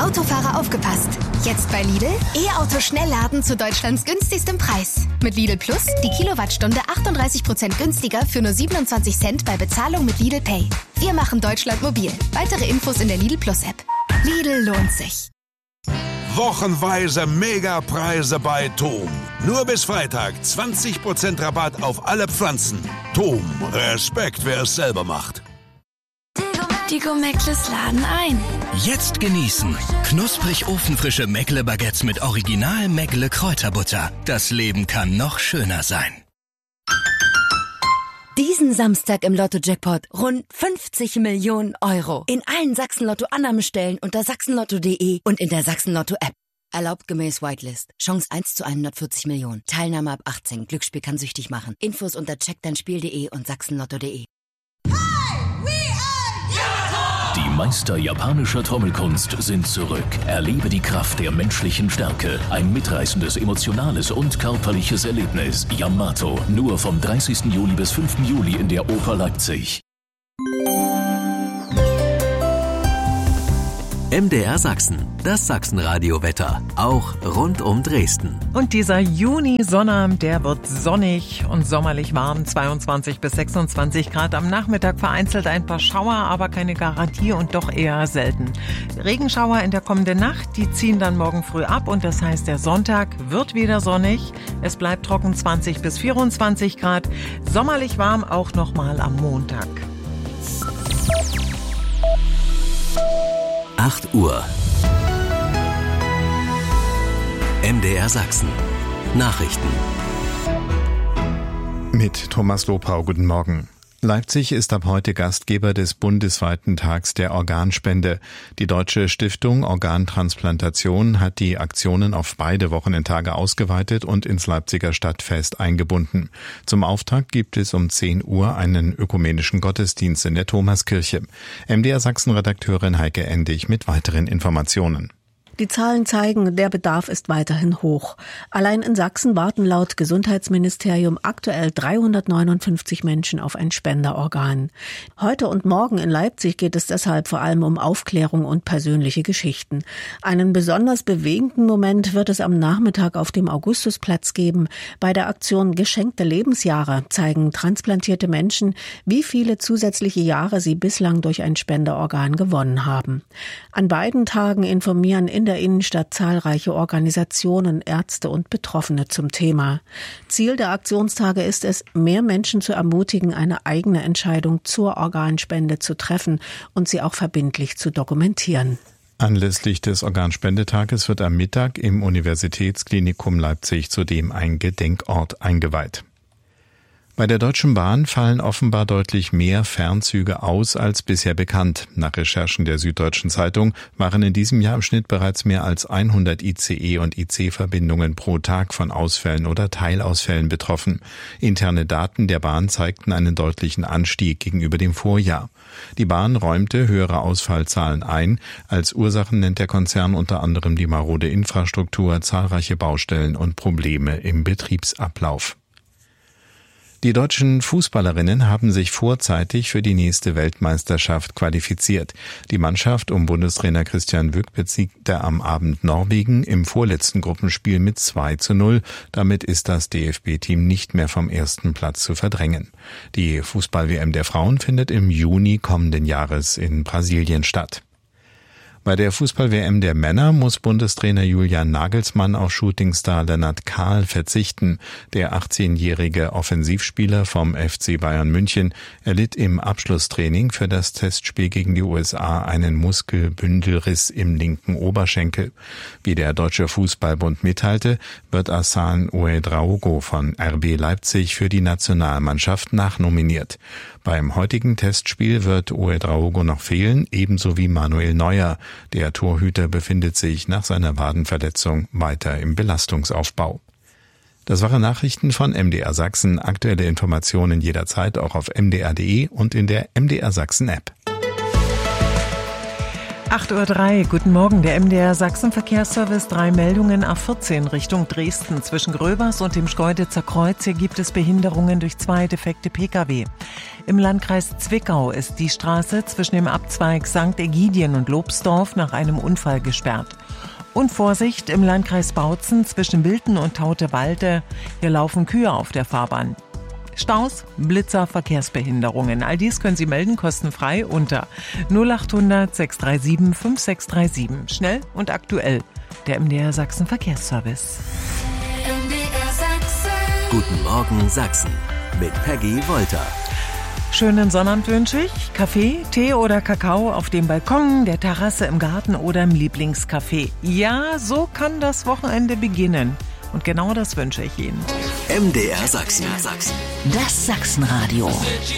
Autofahrer aufgepasst. Jetzt bei Lidl E-Auto Schnellladen zu Deutschlands günstigstem Preis. Mit Lidl Plus die Kilowattstunde 38% günstiger für nur 27 Cent bei Bezahlung mit Lidl Pay. Wir machen Deutschland mobil. Weitere Infos in der Lidl Plus App. Lidl lohnt sich. Wochenweise Megapreise bei TOM. Nur bis Freitag 20% Rabatt auf alle Pflanzen. TOM, Respekt, wer es selber macht. Die Go-Meckles laden ein. Jetzt genießen. Knusprig ofenfrische Meckle-Baguettes mit Original Meckle-Kräuterbutter. Das Leben kann noch schöner sein. Diesen Samstag im Lotto-Jackpot rund 50 Millionen Euro. In allen Sachsen-Lotto-Annahmestellen unter sachsenlotto.de und in der Sachsen-Lotto-App. Erlaubt gemäß Whitelist. Chance 1 zu 140 Millionen. Teilnahme ab 18. Glücksspiel kann süchtig machen. Infos unter checkdeinspiel.de und sachsenlotto.de. Die Meister japanischer Trommelkunst sind zurück. Erlebe die Kraft der menschlichen Stärke. Ein mitreißendes, emotionales und körperliches Erlebnis. Yamato. Nur vom 30. Juli bis 5. Juli in der Oper Leipzig. MDR Sachsen, das Sachsenradio-Wetter, auch rund um Dresden. Und dieser Juni-Sonnabend, der wird sonnig und sommerlich warm, 22 bis 26 Grad. Am Nachmittag vereinzelt ein paar Schauer, aber keine Garantie und doch eher selten. Regenschauer in der kommenden Nacht, die ziehen dann morgen früh ab und das heißt, der Sonntag wird wieder sonnig. Es bleibt trocken, 20 bis 24 Grad. Sommerlich warm auch nochmal am Montag. 8 Uhr. MDR Sachsen. Nachrichten. Mit Thomas Lopau, guten Morgen. Leipzig ist ab heute Gastgeber des bundesweiten Tags der Organspende. Die Deutsche Stiftung Organtransplantation hat die Aktionen auf beide Wochenendtage ausgeweitet und ins Leipziger Stadtfest eingebunden. Zum Auftakt gibt es um 10 Uhr einen ökumenischen Gottesdienst in der Thomaskirche. MDR Sachsen-Redakteurin Heike Endig mit weiteren Informationen. Die Zahlen zeigen, der Bedarf ist weiterhin hoch. Allein in Sachsen warten laut Gesundheitsministerium aktuell 359 Menschen auf ein Spenderorgan. Heute und morgen in Leipzig geht es deshalb vor allem um Aufklärung und persönliche Geschichten. Einen besonders bewegenden Moment wird es am Nachmittag auf dem Augustusplatz geben. Bei der Aktion Geschenkte Lebensjahre zeigen transplantierte Menschen, wie viele zusätzliche Jahre sie bislang durch ein Spenderorgan gewonnen haben. An beiden Tagen informieren in der Innenstadt zahlreiche Organisationen, Ärzte und Betroffene zum Thema. Ziel der Aktionstage ist es, mehr Menschen zu ermutigen, eine eigene Entscheidung zur Organspende zu treffen und sie auch verbindlich zu dokumentieren. Anlässlich des Organspendetages wird am Mittag im Universitätsklinikum Leipzig zudem ein Gedenkort eingeweiht. Bei der Deutschen Bahn fallen offenbar deutlich mehr Fernzüge aus als bisher bekannt. Nach Recherchen der Süddeutschen Zeitung waren in diesem Jahr im Schnitt bereits mehr als 100 ICE- und IC-Verbindungen pro Tag von Ausfällen oder Teilausfällen betroffen. Interne Daten der Bahn zeigten einen deutlichen Anstieg gegenüber dem Vorjahr. Die Bahn räumte höhere Ausfallzahlen ein. Als Ursachen nennt der Konzern unter anderem die marode Infrastruktur, zahlreiche Baustellen und Probleme im Betriebsablauf. Die deutschen Fußballerinnen haben sich vorzeitig für die nächste Weltmeisterschaft qualifiziert. Die Mannschaft um Bundestrainer Christian Wück besiegte am Abend Norwegen im vorletzten Gruppenspiel mit 2:0. Damit ist das DFB-Team nicht mehr vom ersten Platz zu verdrängen. Die Fußball-WM der Frauen findet im Juni kommenden Jahres in Brasilien statt. Bei der Fußball-WM der Männer muss Bundestrainer Julian Nagelsmann auf Shootingstar Lennart Kahl verzichten. Der 18-jährige Offensivspieler vom FC Bayern München erlitt im Abschlusstraining für das Testspiel gegen die USA einen Muskelbündelriss im linken Oberschenkel. Wie der Deutsche Fußballbund mitteilte, wird Hassan Ouedraogo von RB Leipzig für die Nationalmannschaft nachnominiert. Beim heutigen Testspiel wird Ouedraogo noch fehlen, ebenso wie Manuel Neuer. Der Torhüter befindet sich nach seiner Wadenverletzung weiter im Belastungsaufbau. Das waren Nachrichten von MDR Sachsen. Aktuelle Informationen jederzeit auch auf mdr.de und in der MDR Sachsen App. 8:03 Uhr, guten Morgen. Der MDR Sachsen-Verkehrsservice, 3 Meldungen A14 Richtung Dresden. Zwischen Gröbers und dem Schkeuditzer Kreuz, hier gibt es Behinderungen durch 2 defekte Pkw. Im Landkreis Zwickau ist die Straße zwischen dem Abzweig St. Ägidien und Lobsdorf nach einem Unfall gesperrt. Und Vorsicht im Landkreis Bautzen zwischen Wilten und Taute-Walde, hier laufen Kühe auf der Fahrbahn. Staus, Blitzer, Verkehrsbehinderungen. All dies können Sie melden, kostenfrei unter 0800 637 5637. Schnell und aktuell. Der MDR Sachsen Verkehrsservice. MDR Sachsen. Guten Morgen Sachsen mit Peggy Wolter. Schönen Sonnabend wünsche ich. Kaffee, Tee oder Kakao auf dem Balkon, der Terrasse, im Garten oder im Lieblingscafé. Ja, so kann das Wochenende beginnen. Und genau das wünsche ich Ihnen. MDR Sachsen. Das Sachsenradio.